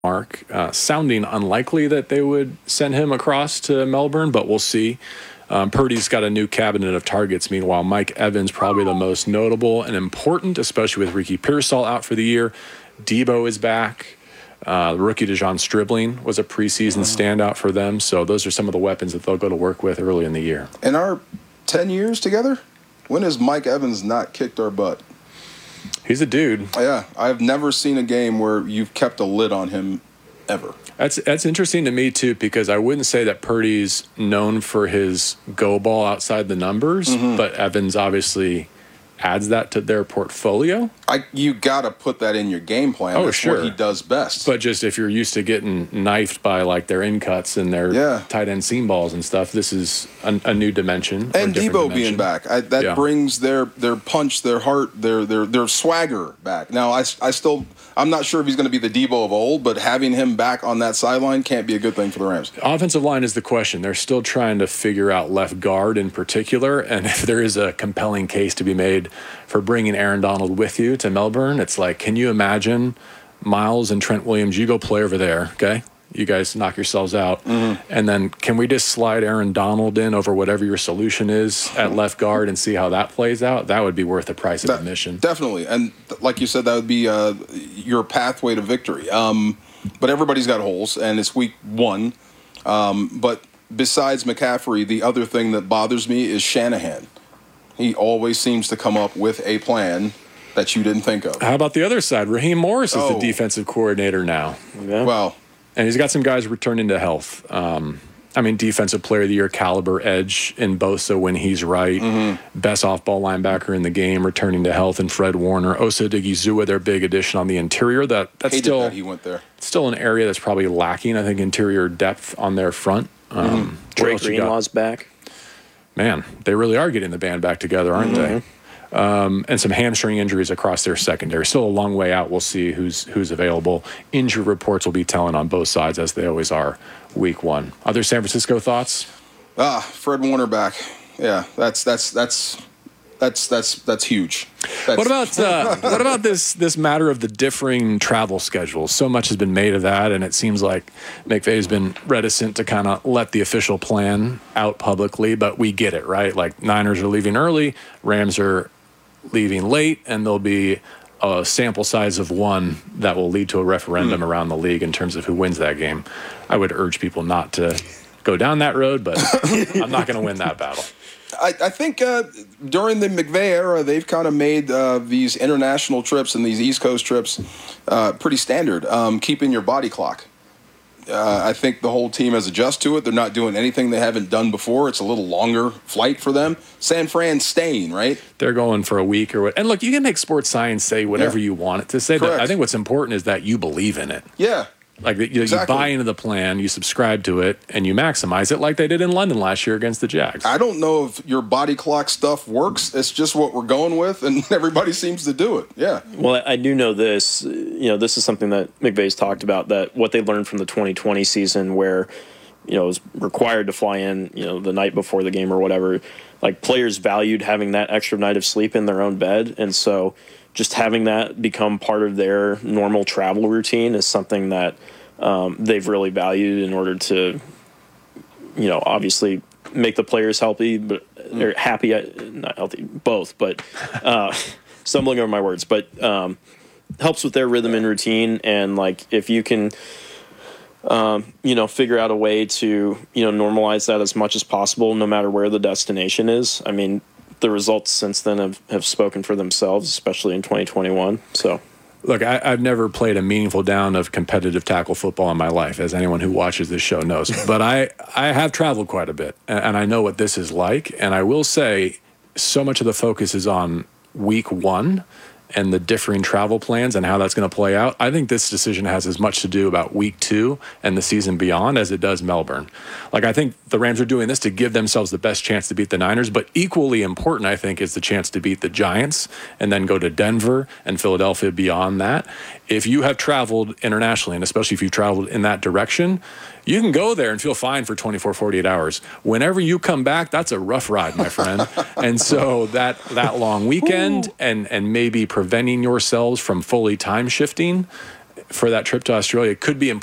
mark. Sounding unlikely that they would send him across to Melbourne, but we'll see. Purdy's got a new cabinet of targets. Meanwhile, Mike Evans probably the most notable and important, especially with Ricky Pearsall out for the year. Debo is back. The rookie DeJon Stribling was a preseason standout for them. So those are some of the weapons that they'll go to work with early in the year. In our 10 years together, when has Mike Evans not kicked our butt? He's a dude. Yeah, I've never seen a game where you've kept a lid on him ever. That's interesting to me, too, because I wouldn't say that Purdy's known for his go ball outside the numbers, but Evans obviously adds that to their portfolio. You got to put that in your game plan. Oh, That's sure. what he does best. But just if you're used to getting knifed by like their in cuts and their tight end seam balls and stuff, this is a new dimension. And Debo being back, that brings their punch, their heart, their swagger back. Now, I'm not sure if he's going to be the Debo of old, but having him back on that sideline can't be a good thing for the Rams. Offensive line is the question. They're still trying to figure out left guard in particular, and if there is a compelling case to be made for bringing Aaron Donald with you to Melbourne, it's like, can you imagine Miles and Trent Williams? You go play over there, okay? You guys knock yourselves out. And then can we just slide Aaron Donald in over whatever your solution is at left guard and see how that plays out? That would be worth the price of admission. Definitely. And like you said, that would be your pathway to victory. But everybody's got holes, and it's week 1. But besides McCaffrey, the other thing that bothers me is Shanahan. He always seems to come up with a plan that you didn't think of. How about the other side? Raheem Morris is the defensive coordinator now. Yeah. Well, and he's got some guys returning to health. Defensive player of the year caliber edge in Bosa when he's right. Best off-ball linebacker in the game returning to health, and Fred Warner. Osa Odighizuwa, their big addition on the interior. That's still he went there. Still an area that's probably lacking, I think, interior depth on their front. Dre Greenlaw's back. Man, they really are getting the band back together, aren't they? And some hamstring injuries across their secondary. Still a long way out. We'll see who's available. Injury reports will be telling on both sides, as they always are, week 1. Other San Francisco thoughts? Fred Warner back. Yeah, that's huge. What about this matter of the differing travel schedules? So much has been made of that, and it seems like McVay's been reticent to kind of let the official plan out publicly, but we get it, right? Like, Niners are leaving early, Rams are leaving late, and there'll be a sample size of 1 that will lead to a referendum around the league in terms of who wins that game. I would urge people not to go down that road, but I'm not going to win that battle. I think during the McVay era, they've kind of made these international trips and these East Coast trips pretty standard, keeping your body clock. I think the whole team has adjusted to it. They're not doing anything they haven't done before. It's a little longer flight for them. San Fran's staying, right? They're going for a week or what. And look, you can make sports science say whatever you want it to say. But I think what's important is that you believe in it. Yeah. Like, you buy into the plan, you subscribe to it, and you maximize it like they did in London last year against the Jags. I don't know if your body clock stuff works. It's just what we're going with, and everybody seems to do it. Yeah. Well, I do know this. This is something that McVay's talked about, that what they learned from the 2020 season where, it was required to fly in, the night before the game or whatever. Like, players valued having that extra night of sleep in their own bed, and so just having that become part of their normal travel routine is something that they've really valued in order to, obviously make the players healthy, but they're happy, not healthy, both, but stumbling over my words, but helps with their rhythm and routine. And like, if you can, figure out a way to, normalize that as much as possible, no matter where the destination is. I mean, the results since then have spoken for themselves, especially in 2021. So, look, I've never played a meaningful down of competitive tackle football in my life, as anyone who watches this show knows. But I have traveled quite a bit, and I know what this is like. And I will say, so much of the focus is on week 1 and the differing travel plans and how that's going to play out. I think this decision has as much to do about week 2 and the season beyond as it does Melbourne. Like, I think the Rams are doing this to give themselves the best chance to beat the Niners, but equally important, I think, is the chance to beat the Giants and then go to Denver and Philadelphia beyond that. If you have traveled internationally, and especially if you've traveled in that direction, you can go there and feel fine for 24, 48 hours. Whenever you come back, that's a rough ride, my friend. And so that long weekend and maybe preventing yourselves from fully time shifting for that trip to Australia could be important.